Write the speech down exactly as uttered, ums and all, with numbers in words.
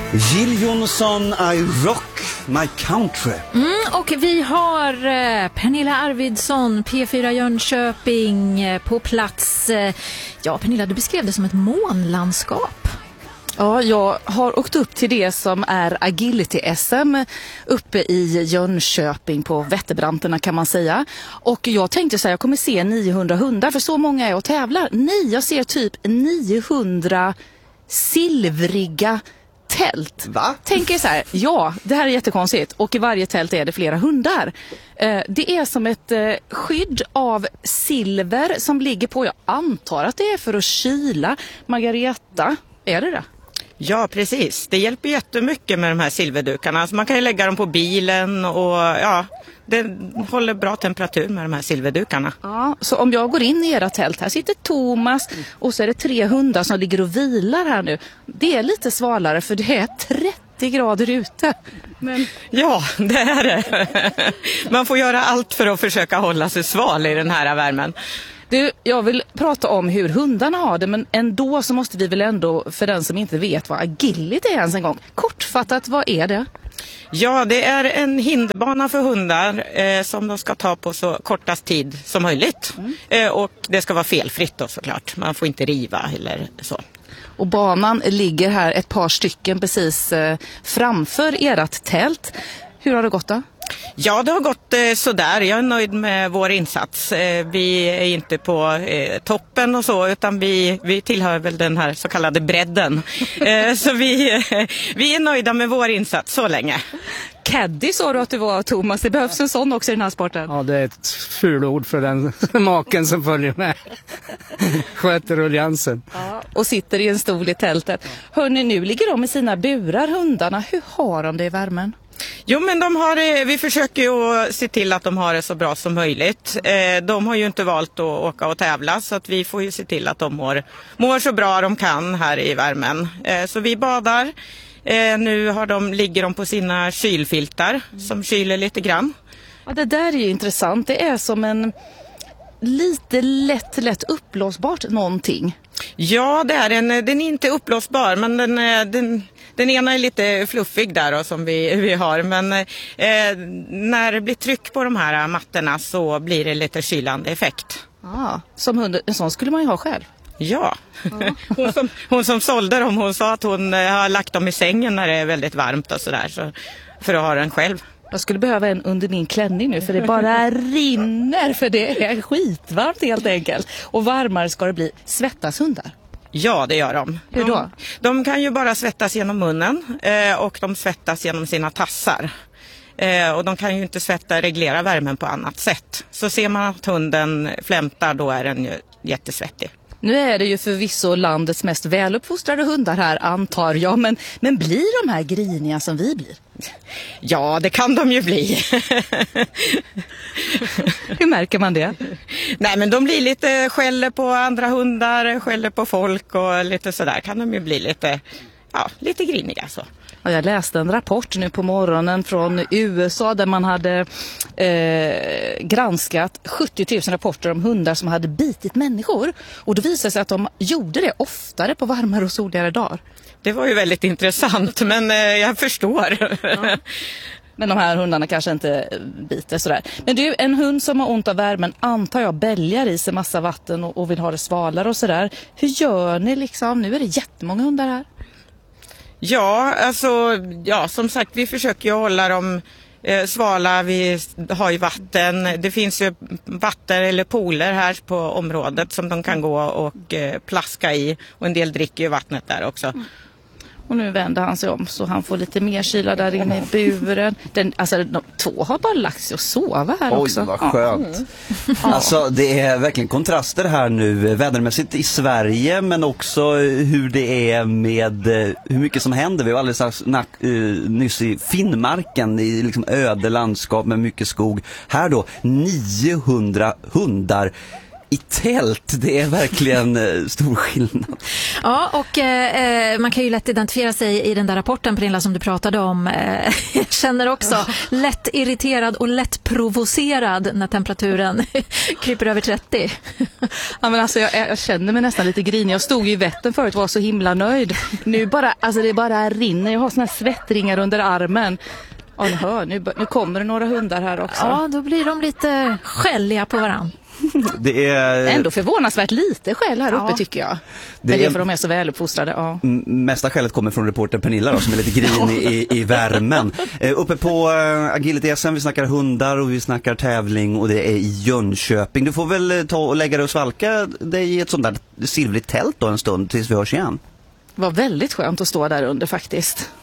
Jill Johnson, I rock my country. Mm, och vi har eh, Pernilla Arvidsson, P fyra Jönköping, eh, på plats. Eh, ja, Pernilla, du beskrev det som ett månlandskap. Ja, jag har åkt upp till det som är Agility-S M uppe i Jönköping på Vätterbranterna kan man säga. Och jag tänkte så här, jag kommer se niohundra hundar, för så många är och tävlar. Nej, jag ser typ niohundra silvriga tält. Va? Tänker så här, ja, det här är jättekonstigt. Och i varje tält är det flera hundar. Eh, det är som ett eh, skydd av silver som ligger på, jag antar att det är för att kyla. Margareta, är det det? Ja, precis. Det hjälper jättemycket med de här silverdukarna. Alltså man kan ju lägga dem på bilen och ja, det håller bra temperatur med de här silverdukarna. Ja, så om jag går in i era tält, här sitter Thomas och så är det tre hundar som ligger och vilar här nu. Det är lite svalare för det är trettio grader ute. Men... Ja, det är det. Man får göra allt för att försöka hålla sig sval i den här värmen. Du, jag vill prata om hur hundarna har det, men ändå så måste vi väl ändå, för den som inte vet vad agility är ens en gång, kortfattat, vad är det? Ja, det är en hinderbana för hundar eh, som de ska ta på så kortast tid som möjligt. Mm. Eh, och det ska vara felfritt då såklart, man får inte riva eller så. Och banan ligger här ett par stycken precis eh, framför ert tält. Hur har det gått då? Ja, det har gått eh, sådär. Jag är nöjd med vår insats. Eh, vi är inte på eh, toppen och så, utan vi, vi tillhör väl den här så kallade bredden. Eh, så vi, eh, vi är nöjda med vår insats så länge. Caddy sa du att du var, Thomas. Det behövs en sån också i den här sporten. Ja, det är ett fulord för den maken som följer med. Sköter rulliansen. Ja, och sitter i en stol i tältet. Hörrni, nu ligger de i sina burar, hundarna. Hur har de det i värmen? Jo, men de har, vi försöker ju se till att de har det så bra som möjligt. Eh, de har ju inte valt att åka och tävla, så att vi får ju se till att de mår, mår så bra de kan här i värmen. Eh, så vi badar. Eh, nu har de, ligger de på sina kylfiltar som kyler lite grann. Ja, det där är ju intressant. Det är som en lite lätt, lätt uppblåsbart någonting. Ja, det är en, den är inte uppblåsbar, men den, den, den ena är lite fluffig där då, som vi, vi har. Men eh, när det blir tryck på de här mattorna så blir det lite kylande effekt. Ja, som hund, en sån skulle man ju ha själv. Ja, ja. Hon, som, hon som sålde dem, hon sa att hon har lagt dem i sängen när det är väldigt varmt och sådär, så, för att ha den själv. Jag skulle behöva en under min klänning nu, för det bara rinner, för det är skitvarmt helt enkelt. Och varmare ska det bli. Svettas hundar? Ja, det gör de. Hur då? De, de kan ju bara svettas genom munnen eh, och de svettas genom sina tassar. Eh, och de kan ju inte svetta, reglera värmen på annat sätt. Så ser man att hunden flämtar, då är den ju jättesvettig. Nu är det ju förvisso landets mest väluppfostrade hundar här, antar jag. Men, men blir de här griniga som vi blir? Ja, det kan de ju bli. Hur märker man det? Nej, men de blir lite, skäller på andra hundar, skäller på folk och lite sådär. Kan de ju bli lite, ja, lite griniga så. Ja, jag läste en rapport nu på morgonen från U S A där man hade eh, granskat sjuttio tusen rapporter om hundar som hade bitit människor. Och det visade sig att de gjorde det oftare på varmare och soligare dagar. Det var ju väldigt intressant, men eh, jag förstår. Ja. Men de här hundarna kanske inte biter sådär. Men du, en hund som har ont av värmen, antar jag, bälgar i sig massa vatten och, och vill ha det svalare och sådär. Hur gör ni liksom? Nu är det jättemånga hundar här. Ja, alltså, ja, som sagt, vi försöker ju hålla dem eh, svala. Vi har ju vatten. Det finns ju vatten eller pooler här på området som de kan gå och eh, plaska i. Och en del dricker ju vattnet där också. Mm. Och nu vänder han sig om så han får lite mer kyla där inne i buren. Den, alltså de två har bara lagt sig och sova här. Oj, också. Oj, vad skönt. Mm. Alltså det är verkligen kontraster här nu. Vädermässigt i Sverige, men också hur det är med hur mycket som händer. Vi var alldeles nyss i Finnmarken, i liksom öde landskap med mycket skog. Här då niohundra hundar i tält, det är verkligen eh, stor skillnad. Ja, och eh, man kan ju lätt identifiera sig i den där rapporten, Pernilla, som du pratade om. Eh, jag känner också lätt irriterad och lätt provocerad när temperaturen kryper över trettio. Ja, men alltså, jag, jag känner mig nästan lite grinig. Jag stod ju i Vättern förut och var så himla nöjd. Nu bara, alltså det bara rinner. Jag har såna här svettringar under armen. Ja, ni hör, nu, nu kommer det några hundar här också. Ja, då blir de lite skälliga på varann. Det är Ändå förvånansvärt lite skäll här uppe, Ja. tycker jag. Det Men det är är- för de är så väluppfostrade. Ja. M- Mesta skälet kommer från reporter Pernilla då, som är lite grinig i, i värmen. Eh, uppe på eh, Agility S M, vi snackar hundar och vi snackar tävling och det är i Jönköping. Du får väl eh, ta och lägga dig och svalka dig i ett sånt där silvrigt tält då en stund tills vi hörs igen. Det var väldigt skönt att stå där under faktiskt.